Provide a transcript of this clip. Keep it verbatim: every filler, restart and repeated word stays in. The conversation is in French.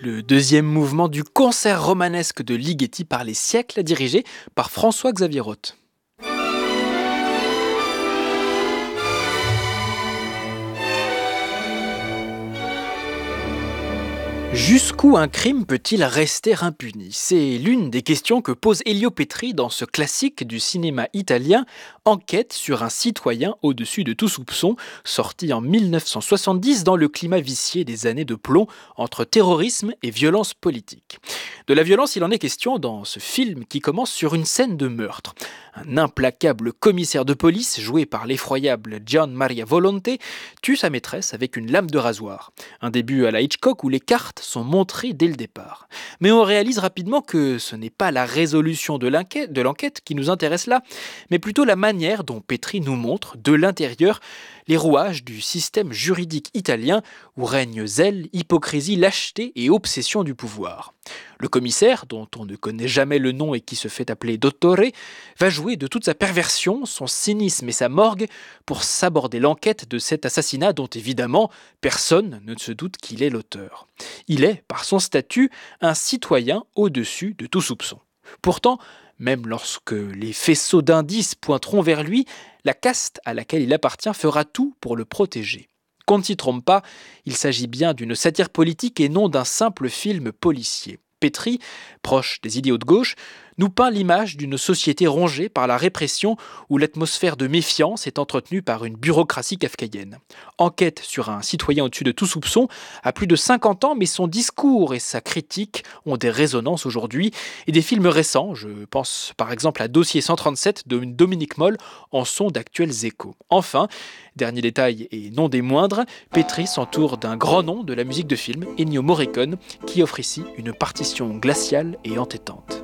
Le deuxième mouvement du concert romanesque de Ligeti par les siècles, dirigé par François-Xavier Roth. Jusqu'où un crime peut-il rester impuni ? C'est l'une des questions que pose Elio Petri dans ce classique du cinéma italien, Enquête sur un citoyen au-dessus de tout soupçon, sorti en dix-neuf cent soixante-dix dans le climat vicié des années de plomb entre terrorisme et violence politique. De la violence, il en est question dans ce film qui commence sur une scène de meurtre. Un implacable commissaire de police, joué par l'effroyable Gian Maria Volonte, tue sa maîtresse avec une lame de rasoir. Un début à la Hitchcock où les cartes sont montrées dès le départ. Mais on réalise rapidement que ce n'est pas la résolution de l'enquête, de l'enquête qui nous intéresse là, mais plutôt la manière dont Petri nous montre, de l'intérieur, les rouages du système juridique italien où règnent zèle, hypocrisie, lâcheté et obsession du pouvoir. Le commissaire, dont on ne connaît jamais le nom et qui se fait appeler Dottore, va jouer de toute sa perversion, son cynisme et sa morgue pour s'aborder l'enquête de cet assassinat dont évidemment personne ne se doute qu'il est l'auteur. Il est, par son statut, un citoyen au-dessus de tout soupçon. Pourtant, même lorsque les faisceaux d'indices pointeront vers lui, la caste à laquelle il appartient fera tout pour le protéger. Qu'on ne s'y trompe pas, il s'agit bien d'une satire politique et non d'un simple film policier. Petri, proche des idéaux de gauche, nous peint l'image d'une société rongée par la répression où l'atmosphère de méfiance est entretenue par une bureaucratie kafkaïenne. Enquête sur un citoyen au-dessus de tout soupçon a plus de cinquante ans, mais son discours et sa critique ont des résonances aujourd'hui. Et des films récents, je pense par exemple à Dossier cent trente-sept de Dominique Moll, en sont d'actuels échos. Enfin, dernier détail et non des moindres, Petri s'entoure d'un grand nom de la musique de film, Ennio Morricone, qui offre ici une partition glaciale et entêtante.